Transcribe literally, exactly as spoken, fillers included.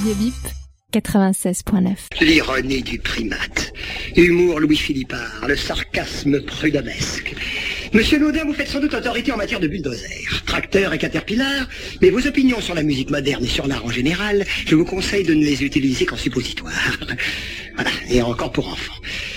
Radio Bip, quatre-vingt-seize point neuf. L'ironie du primate. Humour Louis-Philippard, le sarcasme prudhommesque. Monsieur Laudin, vous faites sans doute autorité en matière de bulldozer, tracteur et caterpillar, mais vos opinions sur la musique moderne et sur l'art en général, je vous conseille de ne les utiliser qu'en suppositoire. Voilà, et encore pour enfants.